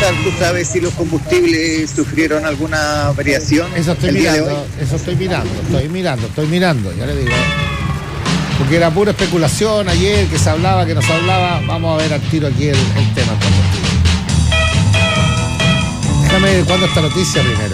preguntar, ¿tú sabes si los combustibles sufrieron alguna variación? Eso estoy mirando, ya le digo. Porque era pura especulación ayer, que se hablaba, que no se hablaba. Vamos a ver al tiro aquí el tema. Déjame ver cuándo esta noticia primero.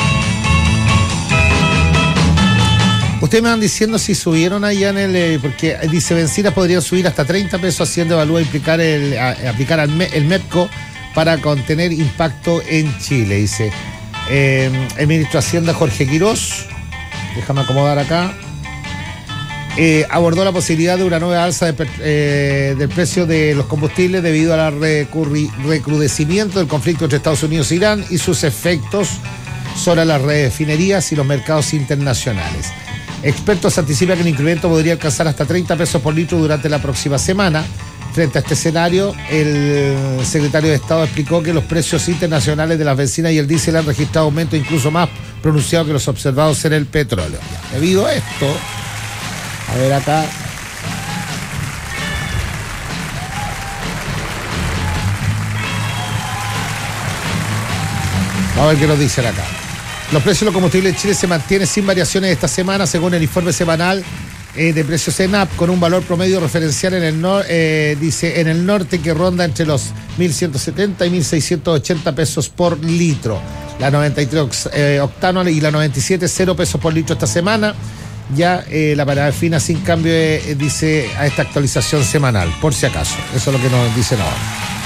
Ustedes me van diciendo si subieron allá en el... porque dice, bencinas podrían subir hasta 30 pesos, Hacienda evalúa aplicar el MEPCO para contener impacto en Chile, dice. El ministro de Hacienda, Jorge Quirós, déjame acomodar acá, abordó la posibilidad de una nueva alza del precio de los combustibles debido al recrudecimiento del conflicto entre Estados Unidos e Irán y sus efectos sobre las refinerías y los mercados internacionales. Expertos anticipan que el incremento podría alcanzar hasta 30 pesos por litro durante la próxima semana. Frente a este escenario, el secretario de Estado explicó que los precios internacionales de las bencinas y el diésel han registrado aumentos incluso más pronunciados que los observados en el petróleo. Debido a esto, a ver acá. Vamos a ver qué nos dicen acá. Los precios de los combustibles en Chile se mantienen sin variaciones esta semana, según el informe semanal de precios ENAP, con un valor promedio referencial en el norte que ronda entre los 1.170 y 1.680 pesos por litro. La 93 octano y la 97, 0 pesos por litro esta semana. Ya la parafina sin cambio, dice a esta actualización semanal, por si acaso. Eso es lo que nos dicen ahora.